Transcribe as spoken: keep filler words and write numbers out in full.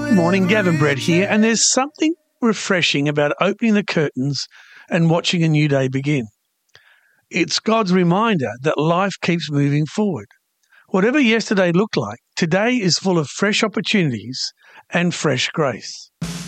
Morning, Gavin Brett here, and there's something refreshing about opening the curtains and watching a new day begin. It's God's reminder that life keeps moving forward. Whatever yesterday looked like, today is full of fresh opportunities and fresh grace.